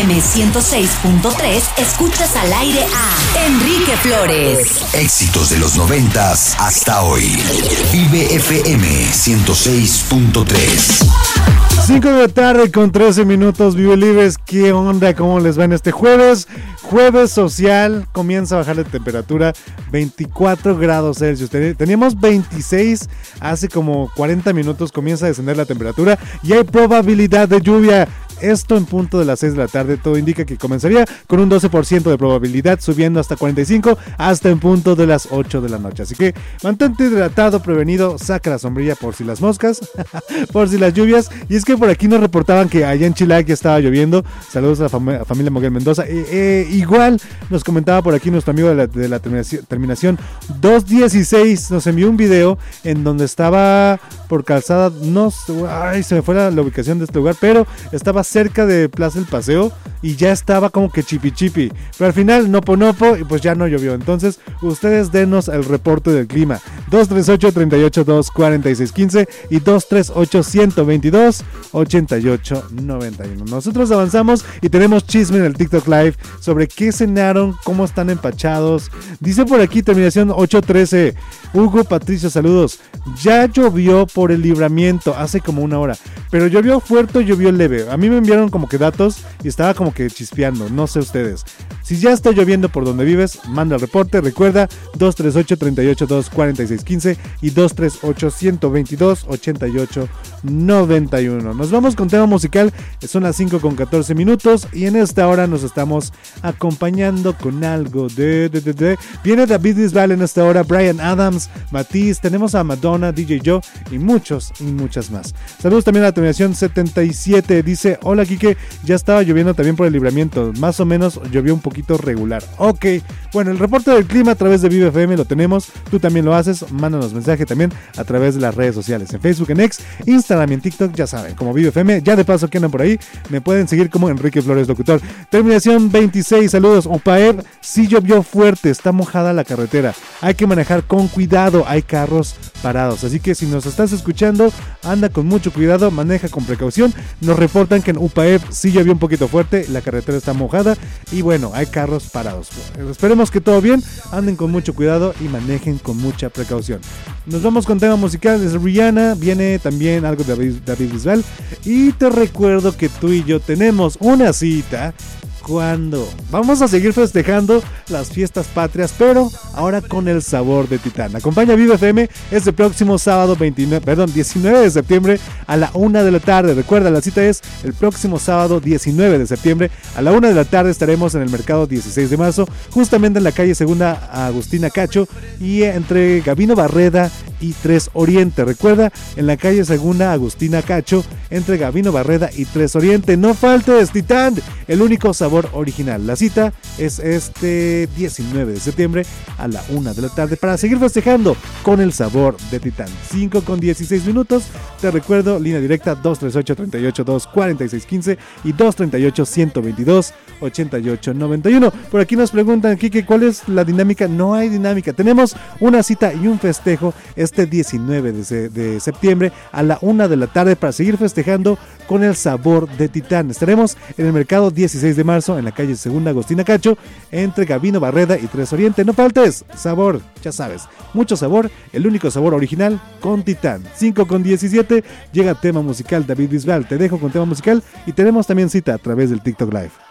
FM 106.3 escuchas al aire a Enrique Flores. Éxitos de los 90s hasta hoy. Vive FM 106.3. 5 de la tarde con 13 minutos, Vive Libres. ¿Qué onda? ¿Cómo les va en este jueves? Jueves social, comienza a bajar la temperatura, 24 grados Celsius. Teníamos 26 hace como 40 minutos, comienza a descender la temperatura y hay probabilidad de lluvia. Esto en punto de las 6 de la tarde, todo indica que comenzaría con un 12% de probabilidad, subiendo hasta 45, hasta en punto de las 8 de la noche. Así que mantente hidratado, prevenido, saca la sombrilla por si las moscas, por si las lluvias. Y es que por aquí nos reportaban que allá en Chilac ya estaba lloviendo. Saludos a la familia Moguel Mendoza. Igual nos comentaba por aquí nuestro amigo de la terminación 216, nos envió un video en donde estaba por calzada, no sé, se me fue la ubicación de este lugar, pero estaba cerca de Plaza El Paseo y ya estaba como que chipi chipi, pero al final nopo y pues ya no llovió. Entonces ustedes denos el reporte del clima 238-38-246-15 y 238-122-88-91. Nosotros avanzamos y tenemos chisme en el TikTok Live sobre qué cenaron, cómo están empachados. Dice por aquí terminación 813, Hugo Patricio, saludos. Ya llovió por el Libramiento hace como una hora, pero llovió fuerte o llovió leve. A mí me enviaron como que datos y estaba como que chispeando, no sé ustedes. Si ya está lloviendo por donde vives, manda el reporte. Recuerda 238-38-246-15 y 238-122-88-91. Nos vamos con tema musical, son las 5 con 14 minutos y en esta hora nos estamos acompañando con algo de... Viene David Bisbal en esta hora, Bryan Adams, Matiz, tenemos a Madonna, DJ Joe y muchos y muchas más. Saludos también a la terminación 77, dice, hola Quique, ya estaba lloviendo también por el Libramiento, más o menos llovió un poquito regular. Ok, bueno, el reporte del clima a través de Vive FM lo tenemos, tú también lo haces, mándanos mensaje también a través de las redes sociales, en Facebook, en X, Instagram y en TikTok, ya saben, como Vive FM, ya de paso que andan por ahí, me pueden seguir como Enrique Flores Locutor. Terminación 26, saludos, Upaer, sí llovió fuerte, está mojada la carretera, hay que manejar con cuidado, hay carros parados, así que si nos estás escuchando, anda con mucho cuidado, maneja con precaución. Nos reportan que en UPAEP sí llovió un poquito fuerte, la carretera está mojada y bueno, hay carros parados. Esperemos que todo bien, anden con mucho cuidado y manejen con mucha precaución. Nos vamos con tema musical, es Rihanna, viene también algo de David Bisbal y te recuerdo que tú y yo tenemos una cita cuando vamos a seguir festejando las fiestas patrias, pero ahora con el sabor de Titán. Acompaña a Vive FM este próximo sábado 19 de septiembre a la 1 de la tarde. Recuerda, la cita es el próximo sábado 19 de septiembre a la 1 de la tarde. Estaremos en el mercado 16 de marzo, justamente en la calle Segunda Agustina Cacho y entre Gabino Barreda y 3 Oriente. Recuerda, en la calle Segunda Agustina Cacho, entre Gabino Barreda y 3 Oriente. No faltes, Titán, el único sabor original. La cita es este 19 de septiembre a la 1 de la tarde para seguir festejando con el sabor de Titán. 5 con 16 minutos. Te recuerdo, línea directa 238-38-246-15 y 238-122-88-91. Por aquí nos preguntan, Kike, ¿cuál es la dinámica? No hay dinámica. Tenemos una cita y un festejo este 19 de septiembre a la 1 de la tarde para seguir festejando con el sabor de Titán. Estaremos en el mercado 16 de marzo en la calle Segunda Agustina Cacho, entre Gabino Barreda y 3 Oriente. No faltes, sabor, ya sabes, mucho sabor, el único sabor original con Titán. 5 con 17, llega tema musical David Bisbal. Te dejo con tema musical y tenemos también cita a través del TikTok Live.